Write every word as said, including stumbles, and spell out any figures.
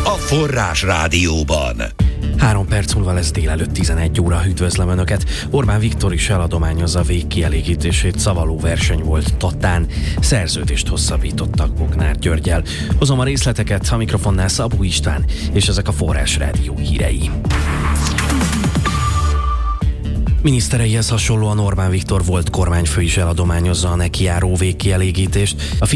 a Forrás Rádióban. Három perc múlva lesz délelőtt tizenegy óra. Üdvözlöm Önöket. Orbán Viktor is eladományozza végkielégítését. Szavaló verseny volt Tatán. Szerződést hosszabbítottak Bognár Györggyel. Hozom a részleteket, a mikrofonnál Szabó István, és ezek a Forrás Rádió hírei. Minisztereihez hasonlóan Orbán Viktor volt kormányfő is eladományozza a neki járó végkielégítést. A